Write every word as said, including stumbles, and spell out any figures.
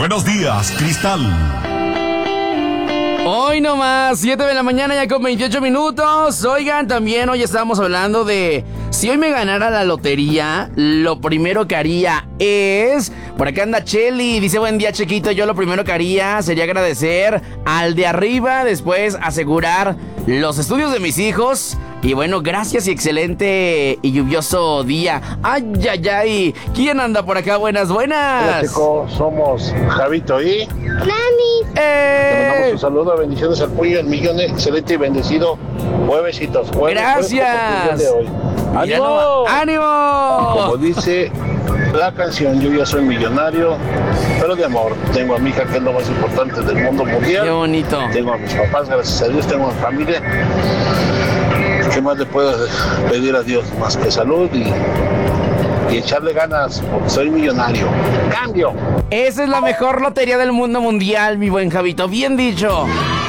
Buenos días, Cristal. Hoy nomás, siete de la mañana ya con veintiocho minutos. Oigan, también hoy estábamos hablando de si hoy me ganara la lotería, lo primero que haría es... Por acá anda Cheli, dice buen día chiquito, yo lo primero que haría sería agradecer al de arriba, después asegurar los estudios de mis hijos. Y bueno, gracias y excelente y lluvioso día. Ay, ay, ay, ¿quién anda por acá? Buenas, buenas. Hola chicos, somos Javito y... Nani. ¡Eh! Te mandamos un saludo, bendiciones al Puyo, el millón, excelente y bendecido. Juevesitos, jueves. Gracias. De hoy. Mira ¡Ánimo! nomás. ¡Ánimo! Como dice la canción, yo ya soy millonario, pero de amor. Tengo a mi hija, que es lo más importante del mundo mundial. Qué bonito. Tengo a mis papás, gracias a Dios, tengo a mi familia. ¿Qué más le puedo pedir a Dios más que salud y, y echarle ganas? Porque soy millonario. ¡Cambio! Esa es la mejor lotería del mundo mundial, mi buen Javito. Bien dicho.